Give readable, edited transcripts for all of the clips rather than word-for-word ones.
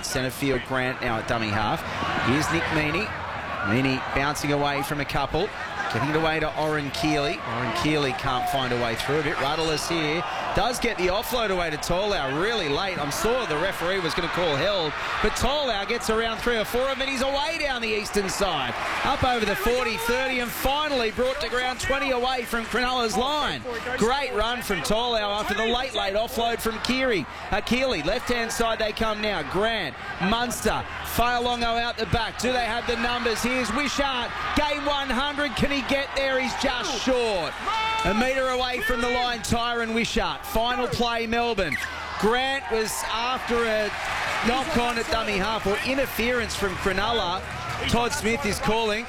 Centre field, Grant now at dummy half. Here's Nick Meaney. Meaney bouncing away from a couple. Getting it away to Oren Keeley. Oren Keeley can't find a way through. A bit rudderless here. Does get the offload away to Tolau really late. I'm sure the referee was going to call held, but Tolau gets around 3 or 4 of them, and he's away down the eastern side. Up over the 40, 30, and finally brought to ground 20 away from Cronulla's line. Great run from Tolau after the late offload from Keeley. Left-hand side they come now. Grant, Munster, Fa'alongo out the back. Do they have the numbers? Here's Wishart. Game 100. Can he get there? He's just short. A metre away from the line, Tyron Wishart. Final play, Melbourne. Grant was after a knock-on at dummy half, or interference from Cronulla. Todd Smith is calling.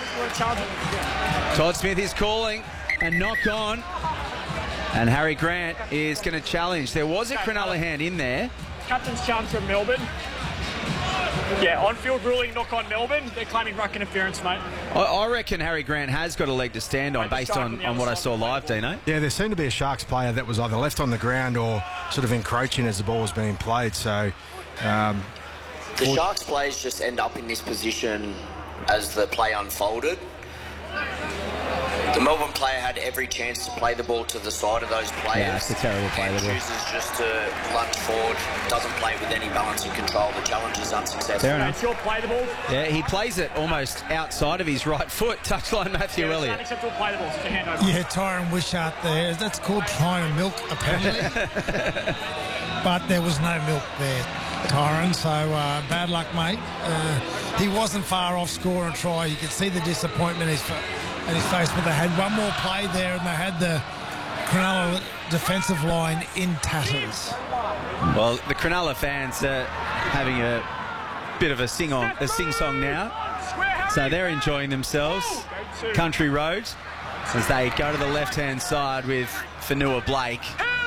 Todd Smith is calling a knock-on. And Harry Grant is going to challenge. There was a Cronulla hand in there. Captain's chance from Melbourne. Yeah, on-field ruling, knock on Melbourne. They're claiming ruck interference, mate. I reckon Harry Grant has got a leg to stand on based on what I saw live, Dino. Yeah, there seemed to be a Sharks player that was either left on the ground or sort of encroaching as the ball was being played. So the Sharks players just end up in this position as the play unfolded. The Melbourne player had every chance to play the ball to the side of those players. Yeah, it's a terrible play. And chooses just to lunge forward, doesn't play with any balance and control. The challenge is unsuccessful. Fair enough. It's your play the ball. Yeah, he plays it almost outside of his right foot. Touchline Matthew Elliott. Unacceptable play the ball. It's a hand over. Yeah, Tyron Wishart there. That's called trying to milk, apparently. But there was no milk there, Tyron, so bad luck, mate. He wasn't far off score and try. You could see the disappointment in his face, but they had one more play there and they had the Cronulla defensive line in tatters. Well, the Cronulla fans are having a bit of a sing-song now. So they're enjoying themselves. Country Roads as they go to the left-hand side with Fanua Blake.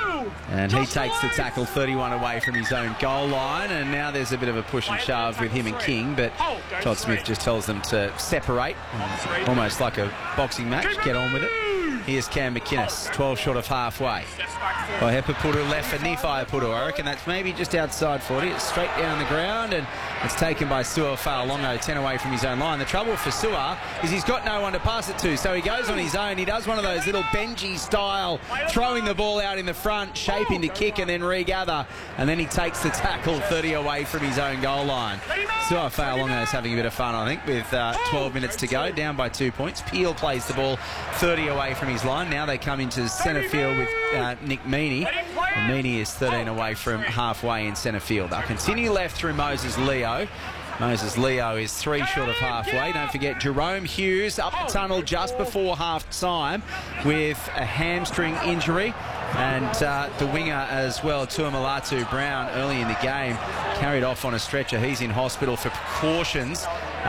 And he takes the tackle 31 away from his own goal line, and now there's a bit of a push and shove with him and King, but Todd Smith just tells them to separate, almost like a boxing match. Get on with it. Here's Cam McInnes, 12 short of halfway. Hepa Puru left for Nifai Puru. I reckon that's maybe just outside 40. It's straight down the ground, and it's taken by Sua Fa'alongo, 10 away from his own line. The trouble for Sua is he's got no one to pass it to, so he goes on his own. He does one of those little Benji style, throwing the ball out in the front, shaping to kick and then regather, and then he takes the tackle 30 away from his own goal line. Sua Fa'alongo is having a bit of fun, I think, with 12 minutes to go, down by 2 points. Peel plays the ball 30 away from his line. Now they come into centre field with Nick Meaney. And Meaney is 13 away from halfway in centre field. They'll continue left through Moses Leo. Moses Leo is 3 short of halfway. Don't forget Jerome Hughes up the tunnel just before half-time with a hamstring injury. And the winger as well, Tuamalatu Brown, early in the game, carried off on a stretcher. He's in hospital for precautions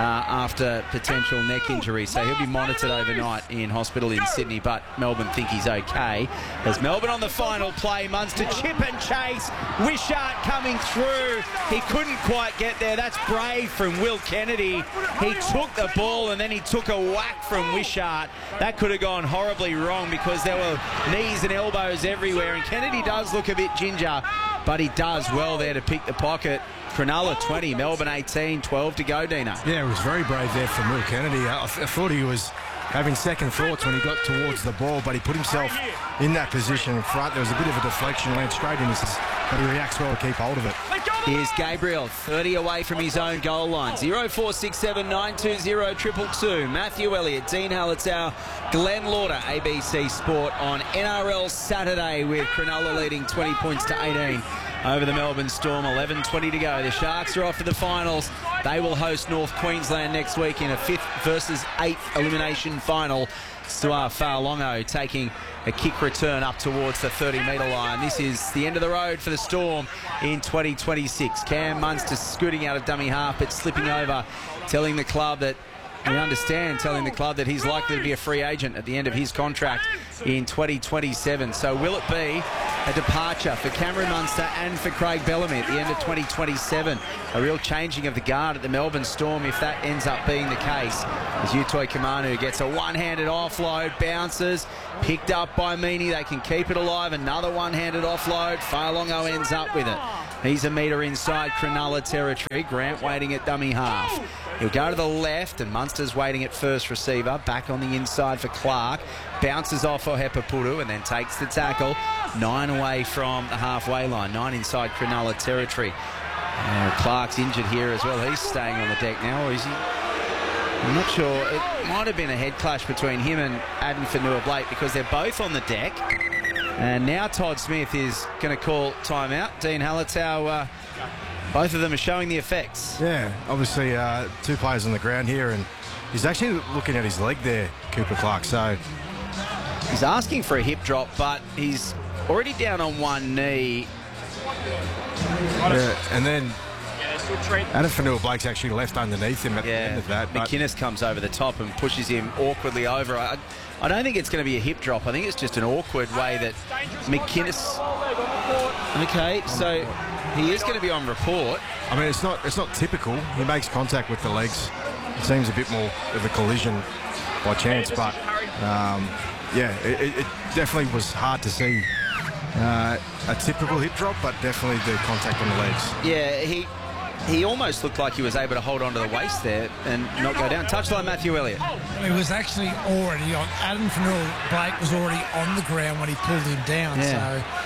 after potential neck injury. So he'll be monitored overnight in hospital in Sydney, but Melbourne think he's okay. As Melbourne on the final play, Munster chip and chase. Wishart coming through. He couldn't quite get there. That's brave from Will Kennedy. He took the ball and then he took a whack from Wishart. That could have gone horribly wrong because there were knees and elbows everywhere, and Kennedy does look a bit ginger, but he does well there to pick the pocket. Cronulla 20, Melbourne 18, 12 to go, Dino. Yeah, it was very brave there from Will Kennedy. I thought he was having second thoughts when he got towards the ball, but he put himself in that position in front. There was a bit of a deflection, went straight in his, but he reacts well to keep hold of it. Here's Gabriel, 30 away from his own goal line. 0467 920 222. Matthew Elliott, Dean Hallitau, Glenn Lauder, ABC Sport on NRL Saturday with Cronulla leading 20 points to 18 over the Melbourne Storm. 11:20 to go. The Sharks are off to the finals. They will host North Queensland next week in a 5th versus 8th elimination final. Sua Fa'alongo taking a kick return up towards the 30-metre line. This is the end of the road for the Storm in 2026. Cam Munster scooting out of dummy half, but slipping over, telling the club that he's likely to be a free agent at the end of his contract in 2027. So will it be a departure for Cameron Munster and for Craig Bellamy at the end of 2027? A real changing of the guard at the Melbourne Storm if that ends up being the case. As Utoi Kamanu gets a one-handed offload, bounces, picked up by Meaney. They can keep it alive. Another one-handed offload. Fa'alongo ends up with it. He's a metre inside Cronulla territory. Grant waiting at dummy half. He'll go to the left, and Munster's waiting at first receiver. Back on the inside for Clark. Bounces off Ohepapuru and then takes the tackle. 9 away from the halfway line. 9 inside Cronulla territory. Clark's injured here as well. He's staying on the deck now, or is he? I'm not sure. It might have been a head clash between him and Addin Fonua-Blake because they're both on the deck. And now Todd Smith is going to call timeout. Dean Hallertau, both of them are showing the effects. Yeah, obviously 2 players on the ground here, and he's actually looking at his leg there, Cooper Clark. So he's asking for a hip drop, but he's already down on one knee. Yeah, and then Addin Fonua-Blake's actually left underneath him at the end of that. McInnes comes over the top and pushes him awkwardly over. I don't think it's going to be a hip drop. I think it's just an awkward way that McInnes... Okay, so he is going to be on report. I mean, it's not typical. He makes contact with the legs. It seems a bit more of a collision by chance, but it definitely was hard to see a typical hip drop, but definitely the contact on the legs. Yeah, he almost looked like he was able to hold on to the waist there and not go down. Touchline, Matthew Elliott. He was actually already on. Addin Fonua-Blake was already on the ground when he pulled him down. Yeah. So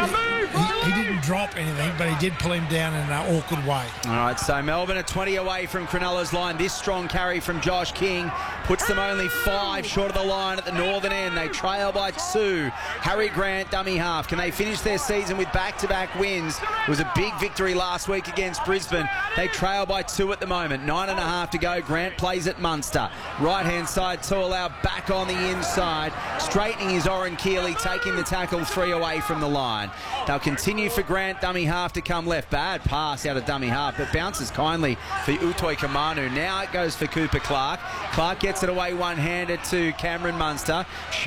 he didn't drop anything, but he did pull him down in an awkward way. All right, so Melbourne are 20 away from Cronulla's line. This strong carry from Josh King puts them only 5 short of the line at the northern end. They trail by 2. Harry Grant, dummy half. Can they finish their season with back-to-back wins? It was a big victory last week against Brisbane. They trail by 2 at the moment. 9.5 to go. Grant plays at Munster. Right-hand side, Tuolau back on the inside. Straightening his Oren Keeley, taking the tackle 3 away from the line. They'll continue for Grant, dummy half to come left. Bad pass out of dummy half, but bounces kindly for Utoi Kamanu. Now it goes for Cooper Clark. Clark gets it away one-handed to Cameron Munster.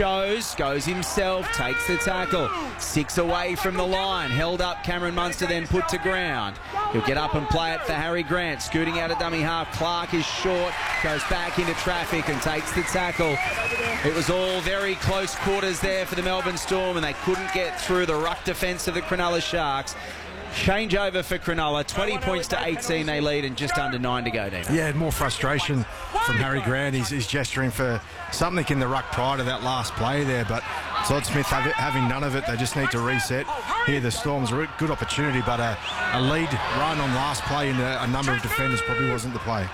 Goes himself, takes the tackle. 6 away from the line. Held up Cameron Munster, then put to ground. He'll get up and play it for Harry Grant. Scooting out of dummy half. Clark is short, goes back into traffic and takes the tackle. It was all very close quarters there for the Melbourne Storm, and they couldn't get through the ruck defence of the Cronulla Sharks. Change over for Cronulla. 20 points to 18 they lead and just under 9 to go, Dean. Yeah, more frustration from Harry Grant. He's gesturing for something in the ruck prior to that last play there, but Todd Smith having none of it. They just need to reset. Here the Storm's a good opportunity, but a lead run on last play and a number of defenders probably wasn't the play.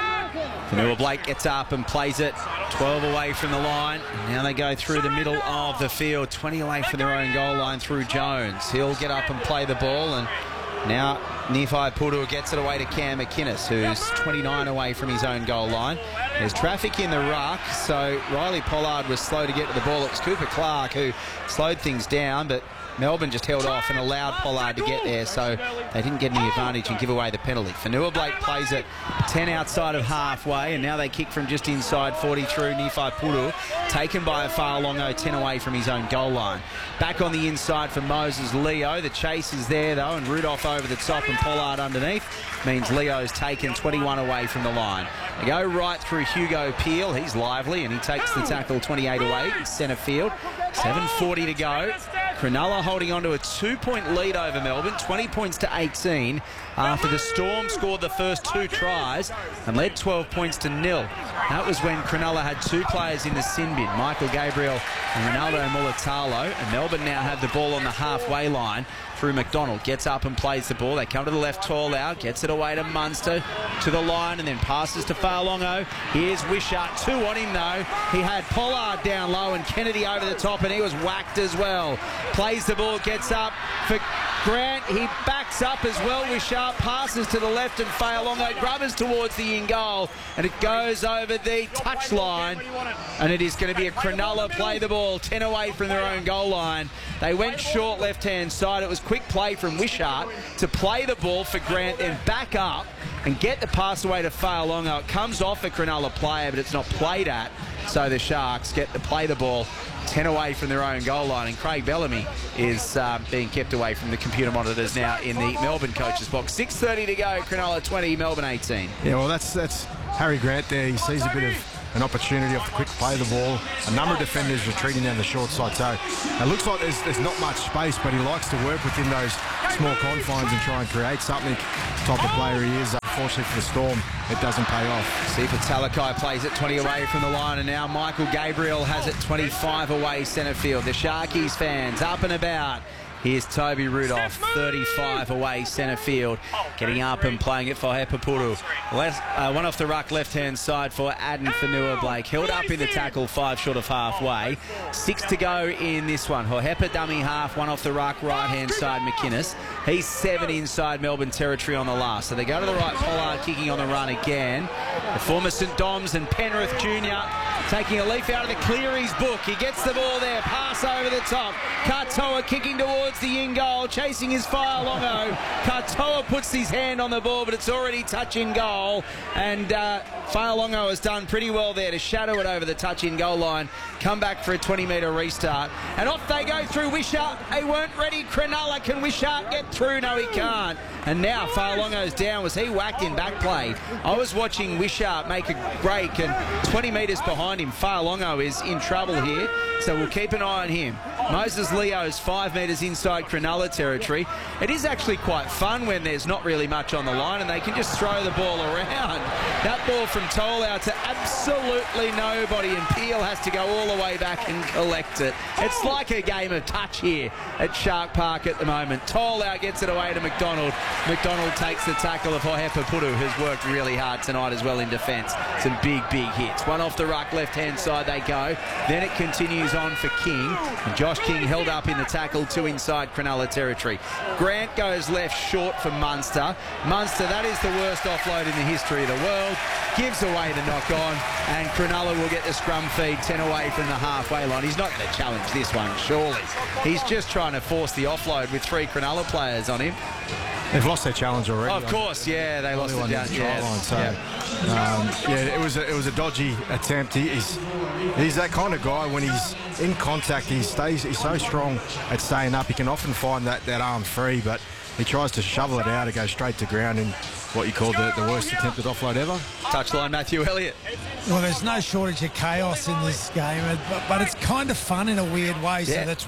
Fonua-Blake gets up and plays it 12 away from the line. Now they go through the middle of the field, 20 away from their own goal line through Jones. He'll get up and play the ball, and now Nifi Puru gets it away to Cam McInnes, who's 29 away from his own goal line. There's traffic in the ruck, so Riley Pollard was slow to get to the ball. It was Cooper Clark who slowed things down, but Melbourne just held off and allowed Pollard to get there, so they didn't get any advantage and give away the penalty. Fonua-Blake plays it 10 outside of halfway, and now they kick from just inside 40 through Nifi Puru, taken by Afa'alongo 10 away from his own goal line. Back on the inside for Moses Leo. The chase is there, though, and Rudolph over the top and Pollard underneath means Leo's taken 21 away from the line. They go right through Hugo Peel. He's lively, and he takes the tackle 28 away in centre field. 7:40 to go. Cronulla holding on to a 2-point lead over Melbourne, 20 points to 18, after the Storm scored the first 2 tries and led 12 points to 0. That was when Cronulla had 2 players in the sin bin, Michael Gabriel and Ronaldo Mulatalo, and Melbourne now have the ball on the halfway line through McDonald. Gets up and plays the ball. They come to the left, Tuolau, gets it away to Munster, to the line, and then passes to Fa'alongo. Here's Wishart, 2 on him though. He had Pollard down low and Kennedy over the top, and he was whacked as well. Plays the ball, gets up for Grant. He backs up as well. Wishart passes to the left, and Fa'alongo grubbers towards the in goal, and it goes over the touchline, and it is going to be a Cronulla play the ball 10 away from their own goal line. They went short left-hand side. It was quick play from Wishart to play the ball for Grant, then back up and get the pass away to Fa'alongo. It comes off a Cronulla player, but it's not played at, so the Sharks get to play the ball 10 away from their own goal line, and Craig Bellamy is being kept away from the computer monitors now in the Melbourne coach's box. 6:30 to go, Cronulla 20, Melbourne 18. Yeah, well, that's Harry Grant there. He sees a bit of an opportunity off the quick play of the ball. A number of defenders retreating down the short side. So it looks like there's not much space, but he likes to work within those small confines and try and create something. The type of player he is. Unfortunately for the Storm, it doesn't pay off. Sifa Talakai plays it 20 away from the line, and now Michael Gabriel has it 25 away centre field. The Sharkies fans up and about. Here's Toby Rudolph, 35 away centre field, getting up and playing it for Hepapuru. One off the ruck left-hand side for Aden Fanua-Blake. Held up in the tackle, 5 short of halfway. 6 to go in this one. Hohepa dummy half, one off the ruck, right-hand side McInnes. He's 7 inside Melbourne territory on the last. So they go to the right, Pollard kicking on the run again. The former St Doms and Penrith Junior taking a leaf out of the Cleary's book. He gets the ball there, pass over the top. Katoa kicking towards the in goal, chasing his Fa'alongo. Katoa puts his hand on the ball, but it's already touch in goal. And Fa'alongo has done pretty well there to shadow it over the touch in goal line. Come back for a 20-metre restart. And off they go through Wishart. They weren't ready. Cronulla, can Wishart get through? No, he can't. And now Fa'alongo's down. Was he whacked in back play? I was watching Wishart make a break, and 20 metres behind him, Fa'alongo is in trouble here. So we'll keep an eye on him. Moses Leo's 5 metres inside Cronulla territory. It is actually quite fun when there's not really much on the line and they can just throw the ball around. That ball from Tolau to absolutely nobody, and Peel has to go all the way back and collect it. It's like a game of touch here at Shark Park at the moment. Tolau gets it away to McDonald. McDonald takes the tackle of Hohepa Puru, who's worked really hard tonight as well in defence. Some big hits. One off the ruck, left-hand side they go. Then it continues on for King. And Josh King held up in the tackle, 2 inside Cronulla territory. Grant goes left short for Munster. Munster, that is the worst offload in the history of the world. Gives away the knock on, and Cronulla will get the scrum feed 10 away from the halfway line. He's not going to challenge this one, surely. He's just trying to force the offload with 3 Cronulla players on him. They've lost their challenge already. Of course, yeah, they lost it down the try line. So, it was a dodgy attempt. He's that kind of guy. When he's in contact, he's so strong at staying up. He can often find that arm free, but he tries to shovel it out and go straight to ground in what you call the worst attempted offload ever. Touchline, Matthew Elliott. Well, there's no shortage of chaos in this game, but it's kind of fun in a weird way. Yeah. So the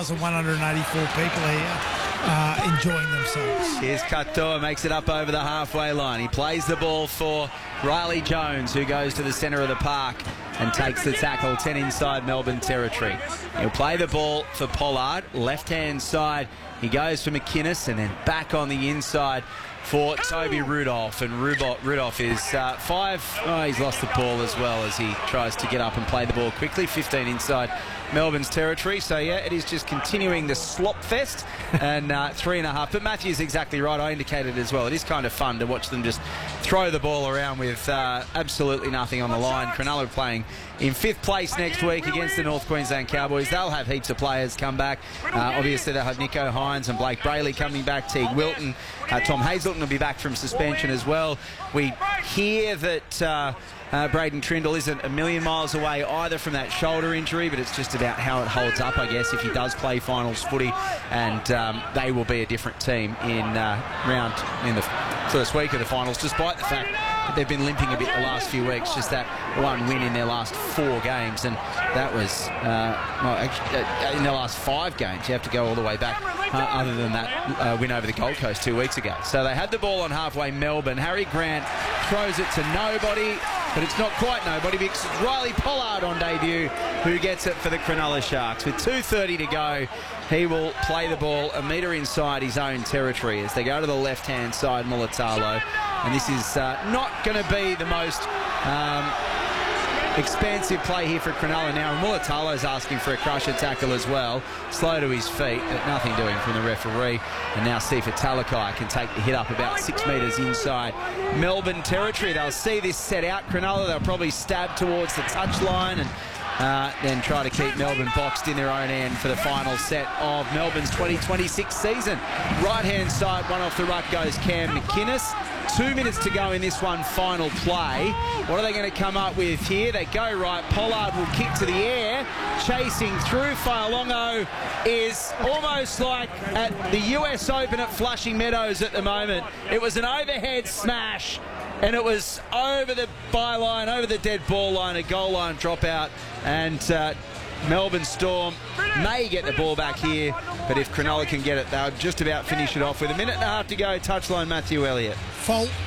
12,184 people here enjoying themselves. Here's Katoa, makes it up over the halfway line. He plays the ball for Riley Jones, who goes to the centre of the park and takes the tackle, 10 inside Melbourne territory. He'll play the ball for Pollard, left-hand side. He goes for McInnes and then back on the inside for Toby Rudolph, and Rudolph is 5. Oh, he's lost the ball as well as he tries to get up and play the ball quickly. 15 inside Melbourne's territory. So yeah, it is just continuing the slop fest, and 3.5. But Matthew's exactly right. I indicated as well. It is kind of fun to watch them just throw the ball around with absolutely nothing on the line. Cronulla playing in 5th place next week against the North Queensland Cowboys. They'll have heaps of players come back. Obviously they'll have Nico Hines and Blake Brayley coming back, Teague Wilton. Tom Hazelton will be back from suspension as well. We hear that Braden Trindle isn't a million miles away either from that shoulder injury, but it's just about how it holds up, I guess, if he does play finals footy, and they will be a different team in the first week of the finals, despite the fact that they've been limping a bit the last few weeks. Just that one win in their last 4 games, and that was in their last 5 games. You have to go all the way back, other than that win over the Gold Coast 2 weeks ago. So they had the ball on halfway Melbourne. Harry Grant throws it to nobody, but it's not quite nobody because it's Riley Pollard on debut who gets it for the Cronulla Sharks. With 2:30 to go, he will play the ball a metre inside his own territory as they go to the left-hand side, Mulatalo. And this is not going to be the most expansive play here for Cronulla now. And Mulatalo's asking for a crusher tackle as well. Slow to his feet, but nothing doing from the referee. And now Sifa Talakai can take the hit up about 6 metres inside Melbourne territory. They'll see this set out. Cronulla, they'll probably stab towards the touchline and then try to keep Melbourne boxed in their own end for the final set of Melbourne's 2026 season. Right-hand side, one off the ruck goes Cam McInnes. 2 minutes to go in this one final play. What are they going to come up with here? They go right. Pollard will kick to the air. Chasing through. Fa'alongo is almost like at the US Open at Flushing Meadows at the moment. It was an overhead smash And it was over the byline, over the dead ball line, a goal line dropout. And Melbourne Storm may get the ball back here, but if Cronulla can get it, they'll just about finish it off with a minute and a half to go. Touchline, Matthew Elliott. Fault